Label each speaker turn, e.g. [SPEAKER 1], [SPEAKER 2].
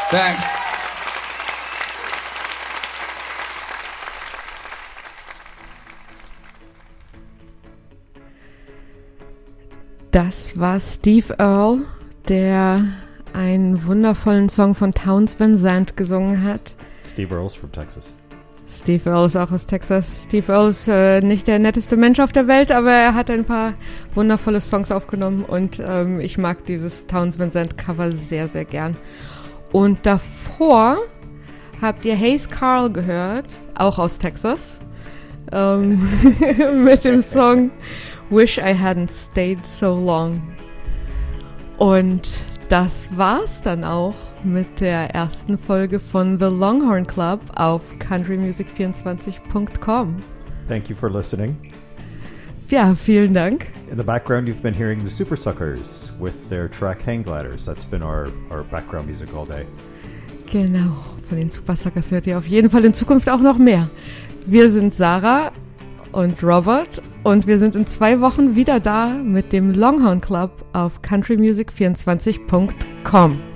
[SPEAKER 1] Thanks.
[SPEAKER 2] Das war Steve Earle, der einen wundervollen Song von Townes Van Zandt gesungen hat.
[SPEAKER 3] Steve Earle's from Texas.
[SPEAKER 2] Steve Earle ist auch aus Texas. Steve Earle ist nicht der netteste Mensch auf der Welt, aber er hat ein paar wundervolle Songs aufgenommen und ich mag dieses Townes Van Zandt Cover sehr, sehr gern. Und davor habt ihr Hayes Carll gehört, auch aus Texas, mit dem Song Wish I Hadn't Stayed So Long. Und das war's dann auch mit der ersten Folge von The Longhorn Club auf countrymusic24.com.
[SPEAKER 3] Thank you for listening.
[SPEAKER 2] Ja, vielen Dank.
[SPEAKER 3] In the background, you've been hearing the Super Suckers with their track Hang Gliders. That's been our background music all day.
[SPEAKER 2] Genau, von den Super Suckers hört ihr auf jeden Fall in Zukunft auch noch mehr. Wir sind Sarah und Robert und wir sind in 2 Wochen wieder da mit dem Longhorn Club auf countrymusic24.com.